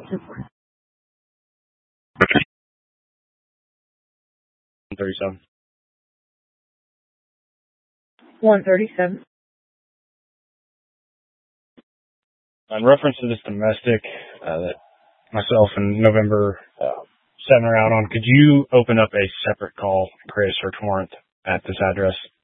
37. 137. In reference to this domestic that myself and November 7 are out on, could you open up a separate call, create a search warrant at this address?